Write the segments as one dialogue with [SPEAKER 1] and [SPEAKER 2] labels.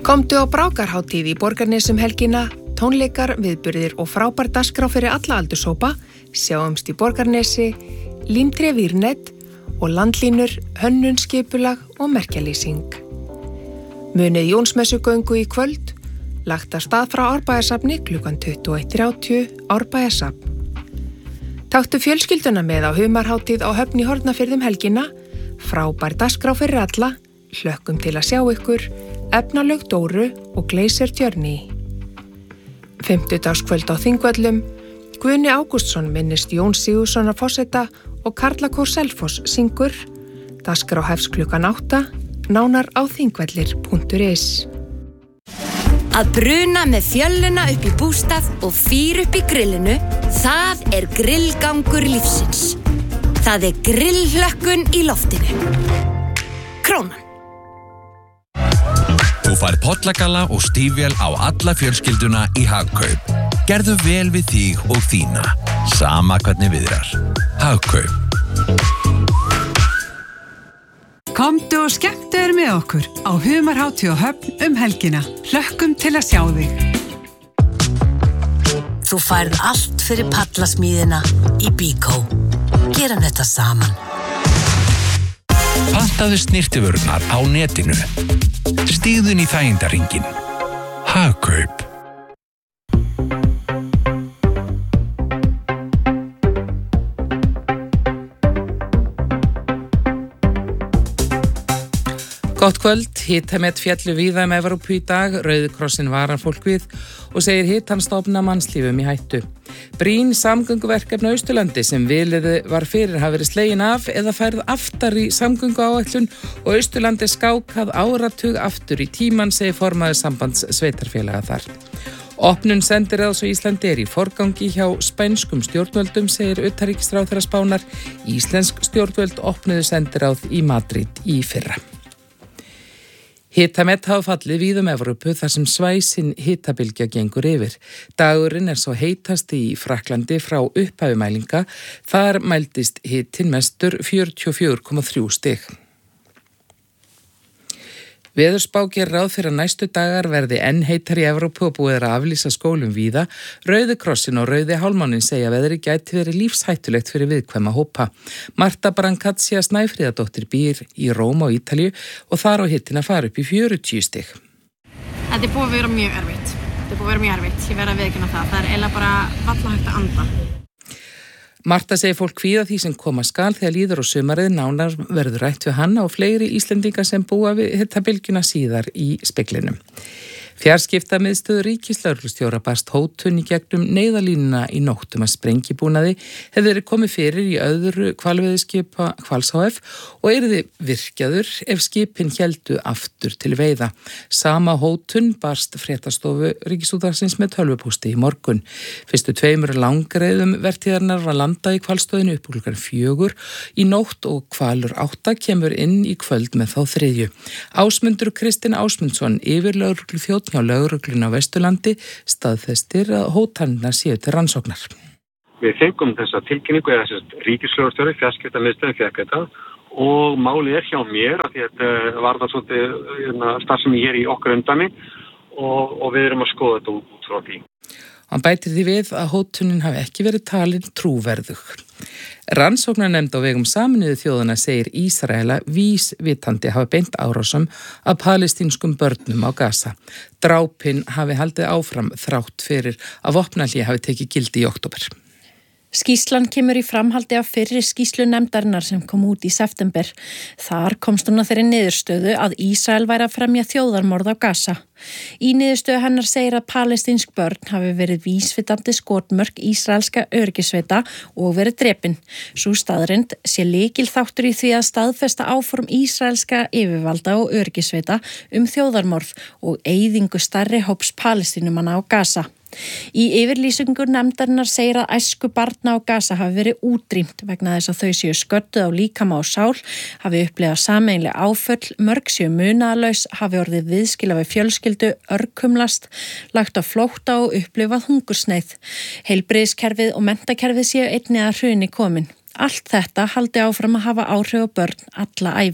[SPEAKER 1] Komdu á Brákarhátíð í Borgarnesum helgina, tónleikar, viðburðir og frábær dagskrá fyrir alla aldurshópa, sjáumst í Borgarnesi, límtré Vírnet og landlínur, hönnun, skipulag og merkjalýsing. Munið Jónsmessugöngu í kvöld, lagt af stað frá Árbæjarsafni klukkan 21:30 Árbæjarsafn. Taktu fjölskylduna með á humarhátíð á Höfn í Hornafirði helgina, frábær dagskrá fyrir alla, hlökkum til að sjá ykkur, Efnalaug Dóru og Glacier Journey. Fimmtudagskvöld á Þingvöllum, Guðni Ágústsson minnist Jón Sigurðssonar forseta og Karlakór Selfoss syngur, dagskrá hefst klukkan 8, nánar á þingvellir.is.
[SPEAKER 2] Að bruna með fjölluna upp í bústað og fýr upp í grillinu, það grillgangur lífsins. Það grillhlökkun í loftinu. Krónan.
[SPEAKER 3] Þú fær pollagalla og stífvél á alla fjölskylduna í Hagkaup. Gerðu vel við þig og þína, sama hvernig viðrar. Hagkaup.
[SPEAKER 4] Komdu og skemmtu þér með okkur á humarhátíð á Höfn helgina. Hlökkum til að sjá þig.
[SPEAKER 5] Þú færð allt fyrir pallasmíðina í Bíkó. Gerum þetta saman.
[SPEAKER 3] Pantaðu snyrtivörurnar á netinu. Stígðun í þægindaringin. Hagkaup.
[SPEAKER 6] Gott kvöld, hitamet féllu víða Evrópu í dag, Rauði krossin varar fólk við og segir hitann stofna mannslífum í hættu. Brýn samgönguverkefni á Austurlandi sem vilið var fyrir hafa verið slegin af eða færð aftar í samgönguáætlun og Austurlandi skákað áratug aftur í tímann, segir formaður sambands sveitarfélaga þar. Opnun sendiráðs á Íslandi í forgangi hjá spænskum stjórnvöldum, segir utanríkisráðherra Spánar. Íslensk stjórnvöld opnuðu sendiráð í Madrid í fyrra. Hitamet hafa fallið víðum Evrópu þar sem svæsin hitabylgja gengur yfir. Dagurinn svo heitasti í Frakklandi frá upphafi mælinga. Þar mældist hitinn mestur 44,3 stig. Veðurspá gerir ráð fyrir að næstu dagar verði enn heitar í Evrópu og búið að aflýsa skólum víða. Rauði krossin og Rauði hálfmáninn segja að veðri gæti verið lífshættulegt fyrir viðkvæma hópa. Marta Brancaccia Snæfríðardóttir býr í Róm á Ítalíu og þar á hittin að fara upp í 40 stig.
[SPEAKER 7] Þetta búið að vera mjög erfitt. Ég verð að viðurkenna það. Það eiginlega bara varla hægt að anda.
[SPEAKER 6] Marta segir fólk kvíða því sem koma skal þegar líður og sumarið, nánar verður rætt við hann og fleiri Íslendinga sem búa við hitabylgjuna síðar í speglinum. Fjarskiptamiðstöð ríkislögreglustjóra barst hótun í gegnum neyðarlínuna í nóttum að sprengibúnaði hefði verið komið fyrir í öðru hvalveiðiskipa Hvals HF og yrði virkjaður ef skipin héldu aftur til veiða. Sama hótun barst fréttastofu Ríkisútvarpsins með tölvupósti í morgun. Fyrstu 2 langreiðum vertíðarinnar var landað í hvalstöðinu upp klukkan 4 í nótt og hvalur 8 kemur inn í kvöld með þá 3. Ásmundur Kristinn Ásmundsson, yfirlögregluþjónn hjá lögreglunni á Vesturlandi, staðfestir að hótanirnar séu til rannsóknar.
[SPEAKER 8] Við fengum þessa tilkynningu eða þess ríkislögreglustjóri, fjarskiptamiðstöðin fékk þetta og málið hjá mér að þetta var það svolítið starfsemi hér í okkar umdæmi og við erum að skoða þetta út frá því.
[SPEAKER 6] Hann bætir því við að hótunin hafi ekki verið talin trúverðug. Rannsóknarnefnd á vegum Sameinuðu þjóðanna segir Ísraela vísvitandi hafa beint árásum af palestínskum börnum á Gaza. Drápin hafi haldið áfram þrátt fyrir að vopnahlé hafi tekið gildi í október.
[SPEAKER 9] Skýrslan kemur í framhaldi af fyrri skýrslu nefndarinnar sem kom út í september. Þar komst hún að þeirri niðurstöðu að Ísrael væri að fremja þjóðarmorð á Gaza. Í niðurstöðu hennar segir að palestínsk börn hafi verið vísvitandi skotmörk ísraelska öryggisveita og verið drepin. Sú staðreynd sé lykilþáttur í því að staðfesta áform ísraelska yfirvalda og öryggisveita þjóðarmorð og eyðingu stærri hóps palestínumanna á Gaza. Í yfirlýsingu nefndarinnar segir að æsku barna á Gaza hafi verið útrýmt vegna þess að þau séu sködduð á líkama og sál, hafi upplifað sameiginleg áföll, mörg séu munaðarlaus, hafi orðið viðskila við fjölskyldu, örkumlast, lagt á flótta og upplifað hungursneið. Heilbrigðiskerfið og menntakerfið séu einnig að hruni komin. Allt þetta haldi áfram að hafa áhrif á börn alla ævi.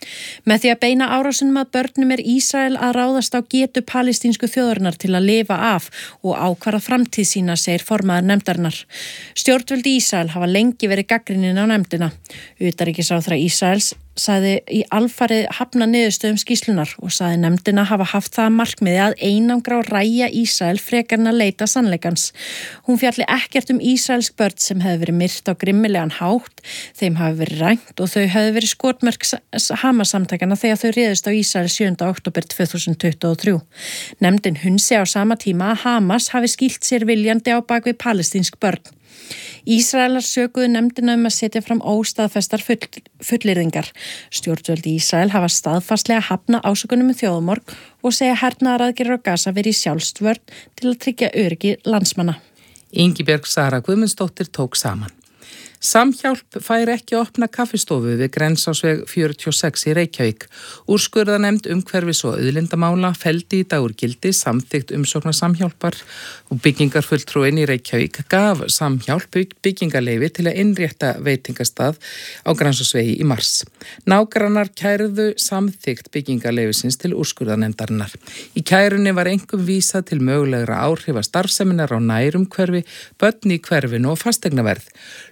[SPEAKER 9] Með því að beina árásunum að börnum Ísrael að ráðast á getu palestínsku þjóðarinnar til að lifa af og ákvarða framtíð sína, segir formaður nefndarinnar. Stjórnvöld Ísrael hafa lengi verið gagnrýnin á nefndina. Utanríkisráðherra Ísraels sagði í alfarið hafna niðurstöðum skýrslunar og sagði nefndina hafa haft það markmiði að einangra og ræja Ísrael frekar en að leita sannleikans. Hún fjalli ekkert ísraelsk börn sem hefði verið myrt á grimmilegan hátt, þeim hafi verið rænt og þau hefði verið skotmörk Hamas-samtakana þegar þau réðust á Ísrael 7. október 2023. Nefndin hunsi á sama tíma að Hamas hafi skýlt sér viljandi á bak við palestínsk börn. Ísraelar sökuðu nefndina að setja fram óstaðfestar fullyrðingar. Stjórnvöld Ísrael hafa staðfastlega hafnað ásökunum þjóðarmorð og segja hernaðaraðgerðir á Gaza verið sjálfsvörn til að tryggja öryggi landsmanna.
[SPEAKER 6] Ingibjörg Sara Guðmundsdóttir tók saman. Samhjálp fær ekki að opna kaffistofu við Grensásveg 46 í Reykjavík. Úrskurðarnefnd umhverfis og auðlindamála felldi í dag úr gildi samþykkt umsóknar Samhjálpar og byggingarfulltrúinn í Reykjavík gaf Samhjálp byggingarleyfi til að innrétta veitingastað á Grensásvegi í mars. Nágrannar kæruðu samþykkt byggingarleyfisins til úrskurðarnefndarinnar. Í kærunni var einkum vísað til mögulegra áhrifa starfseminar á nærumhverfi, börn í hverfinu og fasteignaverð.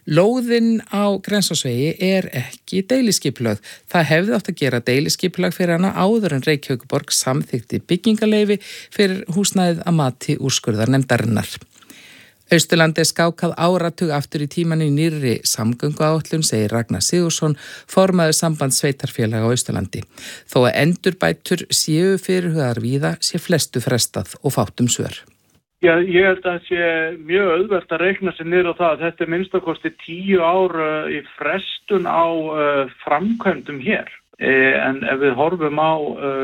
[SPEAKER 6] Lóðin á Grensásvegi ekki deiliskipulögð. Það hefði átt að gera deiliskipulag fyrir hana áður en Reykjavíkurborg samþykti byggingarleyfi fyrir húsnæðið að mati úrskurðarnefndarinnar. Austurlandi skákað áratug aftur í tíman í nýrri samgönguáætlun, segir Ragnar Sigurðsson, formaður samband sveitarfélaga á Austurlandi. Þó að endurbætur séu fyrirhugaðar víða sé flestu frestað og fátt svör.
[SPEAKER 10] Já, ég held að það sé mjög auðvelt að reikna sig niður á það að þetta minnstakosti 10 ár í frestun á framkvæmdum hér. En ef við horfum á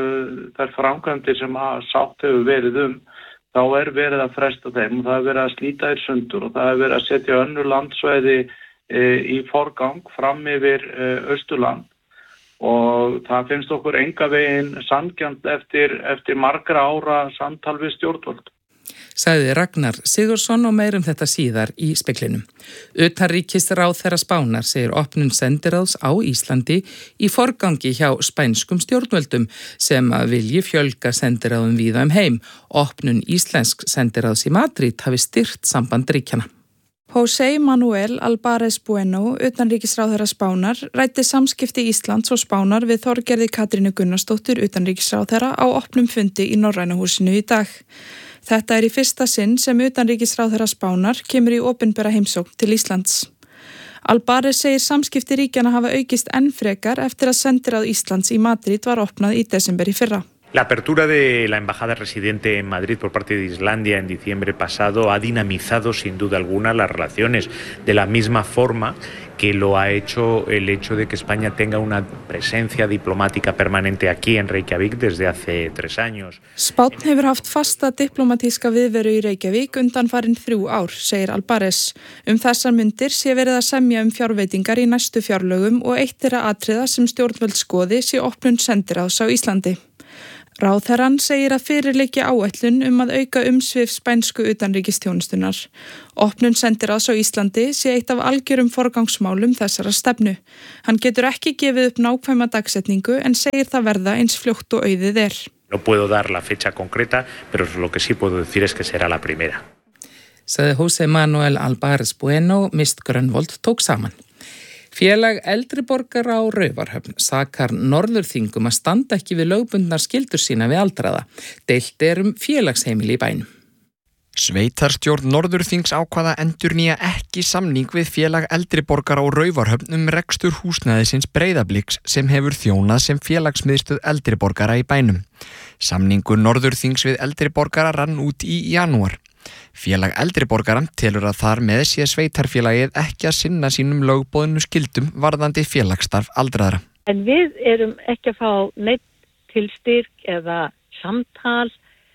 [SPEAKER 10] þær framkvæmdir sem sátt hefur verið þá verið að fresta þeim og það verið að slíta þær sundur og það verið að setja önnur landsvæði í forgang fram yfir Austurland. Og það finnst okkur enga veginn sanngjarnt eftir margra ára samtal við stjórnvöld.
[SPEAKER 6] Sagði Ragnar Sigurðsson og meir þetta síðar í speklinum. Utanríkisráðherra Spánar segir opnun sendiráðs á Íslandi í forgangi hjá spænskum stjórnvöldum sem vilji fjölga sendiráðum víða heim. Opnun íslensk sendiráðs í Madrid hafi styrkt samband ríkjana.
[SPEAKER 11] José Manuel Álvarez Bueno, utanríkisráðherra Spánar, ræddi samskipti Íslands og Spánar við Þorgerði Katrínu Gunnarsdóttur utanríkisráðherra á opnum fundi í Norræna húsinu í dag. Þetta í fyrsta sinn sem utanríkisráðherra Spánar kemur í opinbera heimsókn til Íslands. Álvarez segir samskipti ríkjana hafa aukist enn frekar eftir að sendiráð Íslands í Madrid var opnað í desember í fyrra.
[SPEAKER 12] La apertura de la embajada residente en Madrid por parte de Islandia en diciembre pasado ha dinamizado sin duda alguna las relaciones de la misma forma que lo ha hecho el hecho de que España tenga una presencia diplomática permanente aquí en Reykjavík desde hace 3 años.
[SPEAKER 11] Spánn hefur haft fasta diplomatíska viðveru í Reykjavík undanfarin 3 ár, segir Álvarez. Þessar mundir sé verið að semja fjárveitingar í næstu fjárlögum og eitt þeirra atriða sem stjórnvöld skoði sé opnun sendiráðs á Íslandi. Ráðherrann segir að fyrirliggi áætlun að auka umsvif spænsku utanríkisþjónustunnar. Opnun sendiráðs á Íslandi sé eitt af algjörum forgangsmálum þessara stefnu. Hann getur ekki gefið upp nákvæma dagsetningu en segir það verða eins fljótt og auðið
[SPEAKER 12] No puedo dar la fecha concreta, pero lo que sí puedo decir es que será la primera.
[SPEAKER 6] Sagði José Manuel Álvarez Bueno, Mist Grönvold tók saman. Félag eldri borgara á Raufarhöfn sakar Norðurþingum að standa ekki við lögbundnar skyldur sína við aldraða. Deilt félagsheimili í bænum.
[SPEAKER 13] Sveitarstjórn Norðurþings ákvaða endurnýja ekki samning við félag eldri borgara á Raufarhöfn rekstur húsnæðisins Breiðabliks sem hefur þjónað sem félagsmiðstöð eldri borgara í bænum. Samningur Norðurþings við eldri borgara rann út í janúar. Félag eldri borgara telur að þar með sé sveitarfélagið ekki að sinna sínum lögboðnu skildum varðandi félagsstarf aldraðra.
[SPEAKER 14] En við erum ekki að fá neitt tilstyrk eða samtal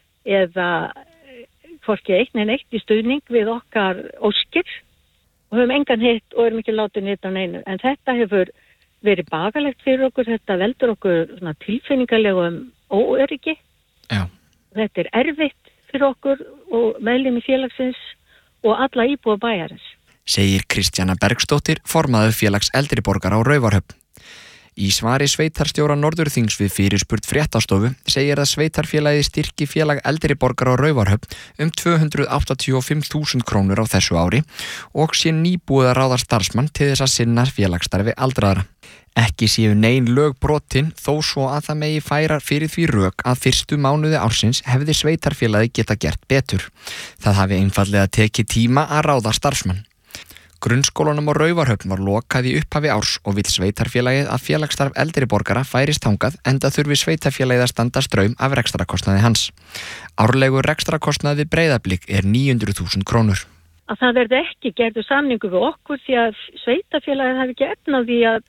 [SPEAKER 14] eða hvorki eitt í stuðning við okkar óskir og höfum engan hitt og erum ekki látið neitt á neinu. En þetta hefur verið bagalegt fyrir okkur, þetta veldur okkur tilfinningalegum óöryggi.
[SPEAKER 13] Já.
[SPEAKER 14] Þetta erfitt fyrir okkur og meðlimi félagsins og alla íbúa bæjarins.
[SPEAKER 13] Segir Kristjana Bergsdóttir, formaður félags eldri borgara á Raufarhöfn. Í svari sveitarstjóra Norðurþings við fyrirspurn Fréttastofu segir að sveitarfélagið styrki félag eldri borgara á Raufarhöfn 285.000 krónur á þessu ári og sé nýbúið að ráða starfsmann til þess að sinna félagsstarfi aldraðra. Ekki séu nein lög brotin þó svo að það megi færa fyrir því rök að fyrstu mánuði ársins hefði sveitarfélagið geta gert betur. Það hafi einfaldlega tekið tíma að ráða starfsmann. Grunnskólanum á Raufarhöfn var lokað í upphafi árs og vill sveitarfélagið að félagsstarf eldri borgara færist þangað enda þurfi sveitarfélagið að standa straum af rekstrakostnaði hans. Árlegur rekstrakostnaði Breiðablik 900.000 krónur.
[SPEAKER 14] Að það verði ekki gerðu samningu við okkur því að sveitarfélagið hafi ekki efna því að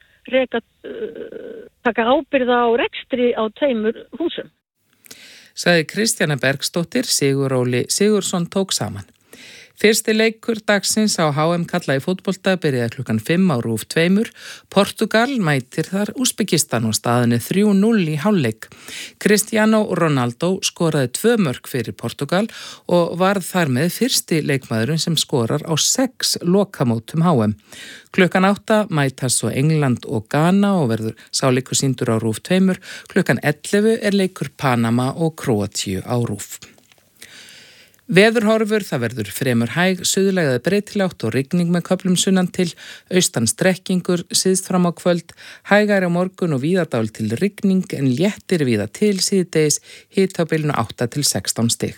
[SPEAKER 14] taka ábyrgð á rekstri á 2 húsum.
[SPEAKER 6] Sagði Kristjana Bergsdóttir, Sigur Óli Sigursson tók saman. Fyrsti leikur dagsins á HM kalla í fótbolta byrjaði klukkan 5 á RÚV 2. Portugal mætir þar Úsbekistan og staðan 3-0 í hálfleik. Cristiano Ronaldo skoraði 2 mörk fyrir Portugal og varð þar með fyrsti leikmaðurinn sem skorar á 6 lokamótum HM. Klukkan 8 mætast svo England og Ghana og verður sá leikur sýndur á RÚV 2. Klukkan 11 leikur Panama og Króatíu á RÚV. Veðurhorfur, það verður fremur hæg, suðlægða breytilátt og rigning með köflum sunnan til, austan strekkingur, síðst fram á kvöld, hægari á morgun og víða dálítil rigning en léttir víða til síðdegis, hiti á bilinu 8 til 16 stig.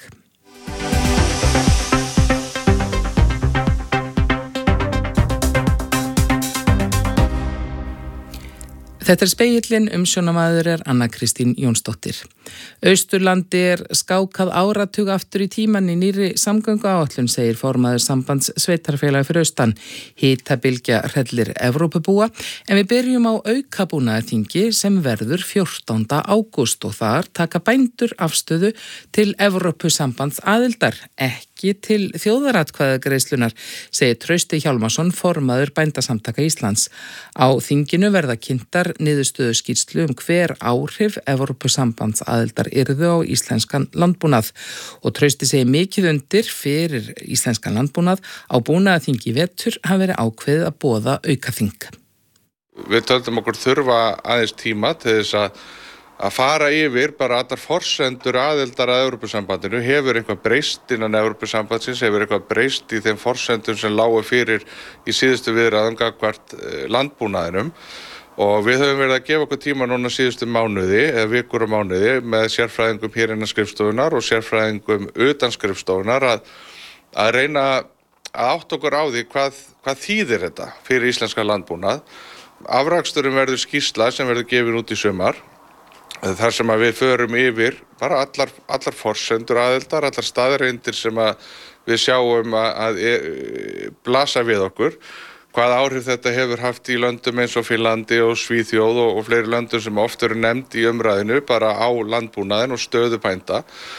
[SPEAKER 6] Þetta Spegillinn, umsjónamaður Anna Kristín Jónsdóttir. Austurlandi skákað áratug aftur í tíman í nýrri samgönguáætlun, segir formaður sambands sveitarfélaga fyrir austan. Hitabylgja hrellir Evrópubúa, en við byrjum á aukabúnaðarþingi sem verður 14. ágúst og þar taka bændur afstöðu til Evrópusambands aðildar, ekki til þjóðaratkvæðagreiðslunar, segir Trausti Hjálmarsson, formaður bændasamtaka Íslands. Á þinginu verða kynntar niðurstöðu skýrslu hver áhrif Evrópusambands aðildar yrðu á íslenskan landbúnað og Trausti segir mikið undir fyrir íslenskan landbúnað á búnaðarþingi í vetur hafi verið ákveðið að boða aukaþing.
[SPEAKER 15] Við töldum okkur þurfa aðeins tíma til þess að fara yfir bara allar forsendur aðildar að Evrópusambandinu. Hefur eitthvað breyst innan Evrópusambandsins, hefur eitthvað breyst í þeim forsendum sem lágu fyrir í síðustu viðræðum gagnvart landbúnaðinum. Og við höfum verið að gefa okkur tíma núna síðustu mánuði, eða vikur og mánuði, með sérfræðingum hér innan skrifstofunar og sérfræðingum utan skrifstofunar að reyna að átta okkur á því hvað þýðir þetta fyrir íslenska landbúnað. Afraksturinn verður skýrsla sem verður gefin út í sumar, þar sem við förum yfir bara allar forsendur aðildar, allar staðreyndir sem við sjáum að blasa við okkur. Hvaða áhrif þetta hefur haft í löndum eins og Finnlandi og Svíþjóð og fleiri löndum sem oft eru nefnd í umræðinu bara á landbúnaðinn og stöðu bænda.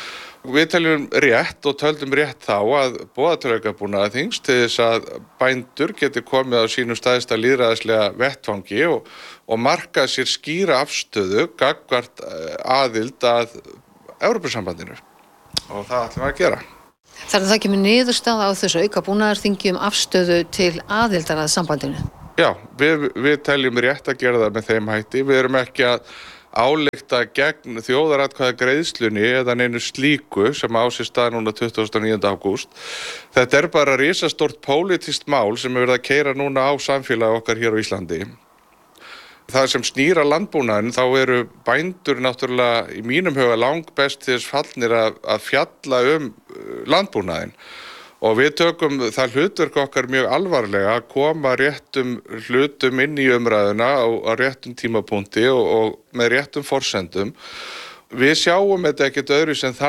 [SPEAKER 15] Við teljum rétt og töldum rétt þá að boða til aukabúnaðarþings til þess að bændur geti komið á sínum stæðsta lýðræðislega vettvangi og marka sér skýra afstöðu gagnvart aðild að Evrópusambandinu. Og það ætlum við að gera.
[SPEAKER 16] Þannig að það kemur niðurstaða á þessu aukabúnaðarþingi afstöðu til aðildar að sambandinu?
[SPEAKER 15] Já, við teljum rétt að gera það með þeim hætti. Við erum ekki að álykta gegn þjóðaratkvæðagreiðslunni eða neinu slíku sem á sér stað núna 29. ágúst. Þetta bara risastórt pólitískt mál sem er verið að keyra núna á samfélagi okkar hér á Íslandi. Það sem snýra landbúnaðinn, þá eru bændur náttúrulega í mínum huga langbest til þess fallnir að fjalla landbúnaðinn. Og við tökum það hlutverk okkar mjög alvarlega að koma réttum hlutum inn í umræðuna á réttum tímapunkti og með réttum forsendum. Við sjáum þetta ekkert öðru sem það